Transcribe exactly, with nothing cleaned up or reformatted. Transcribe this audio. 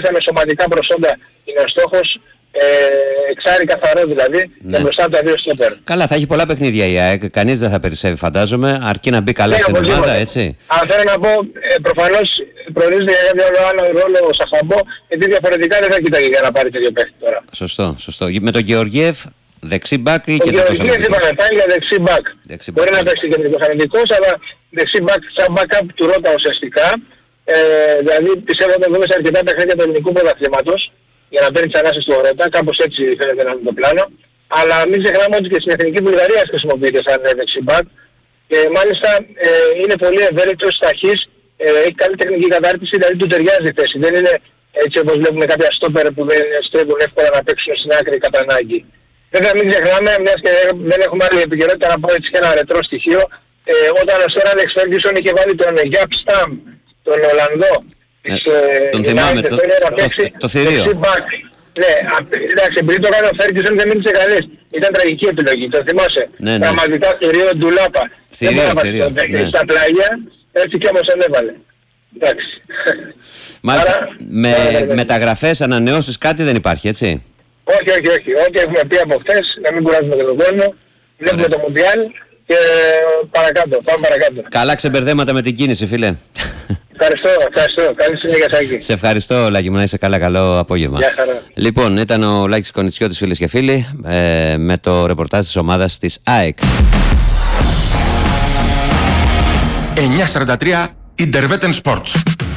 μάλιστα με σωματικά προσόντα είναι ο στόχος. Ε, εξάρι καθαρό δηλαδή, ναι. Και μπροστά από τα δύο στόπερ. Καλά, θα έχει πολλά παιχνίδια η ΑΕΚ. Κανείς δεν θα περισσεύει, φαντάζομαι, αρκεί να μπει καλά ναι, στην ομάδα, έτσι. Αν θέλω να πω, ε, προφανώς προορίζεται για κάποιο άλλο ρόλο ο Σαχαμπό, γιατί διαφορετικά δεν θα κοιτάει για να πάρει τέτοιο παίχτη τώρα. Σωστό, σωστό. Με τον Γεωργιέφ, δεξί μπακ ή ο και το Γεωργιέφ είπαμε πάλι για δεξί μπακ. Μπορεί να παίξει και μηχανικός, αλλά δεξί μπακ σαν backup του Ρώτα ουσιαστικά. Ε, δηλαδή πιστεύω ότι θα δούμε σε αρκετά παιχνίδια του ελληνικού πρωταθλήματος για να παίρνει τις ανάσες του Ρώτα, κάπως έτσι φαίνεται να είναι το πλάνο. Αλλά μην ξεχνάμε ότι και στην Εθνική Βουλγαρία χρησιμοποιείται σαν δεξί μπακ και μάλιστα ε, είναι πολύ ευέλικτος, ταχύς, ε, έχει καλή τεχνική κατάρτιση, δηλαδή του ταιριάζει η θέση. Δεν είναι έτσι όπως βλέπουμε κάποια στόπερ που δεν στρέφουν εύκολα να παίξουν στην άκρη κατά ανάγκη. Βέβαια μην ξεχνάμε, μιας και δεν έχουμε άλλη επικαιρότητα, να πω έτσι και ένα ρετρό στοιχείο, ε, όταν ο Σερ Άλεξ Φέργκισον είχε βάλει τον Γιάπ Σταμ, τον Ολλανδό, ε, της, ε, τον θυμάμαι, το, το, το, το θηρίο. Ναι, εντάξει, επειδή το κάνει ο Φέργκισον δεν μίλησε κανείς. Ήταν τραγική επιλογή, το θυμάσαι. Ναι, ναι. Πραγματικά θηρίο ντουλάπα. Θηρίο, θηρίο. Ναι. Στα πλάγια, έτσι κι όμως ανέβαλε. Εντάξει. Μάλιστα, άρα, με άρα, μεταγραφές, ανανεώσεις, κάτι δεν υπάρχει, έτσι. Όχι, όχι, όχι. Ό,τι έχουμε πει από χθες, να μην κουράζουμε και τον κόσμο. Βλέπουμε το Μουντιάλ και παρακάτω, πάμε παρακάτω. Καλά ξεμπερδέματα με την κίνηση, φίλε. Ευχαριστώ, ευχαριστώ. Καλή συνέχεια, Σάκη. Σε ευχαριστώ, Λάκη μου, να είσαι καλά, καλό απόγευμα. Γεια χαρά. Λοιπόν, ήταν ο Λάκης Κονιτσιώτης, φίλες και φίλοι, ε, με το ρεπορτάζ της ομάδας της ΑΕΚ. εννιακόσια σαράντα τρία Interwetten Sports.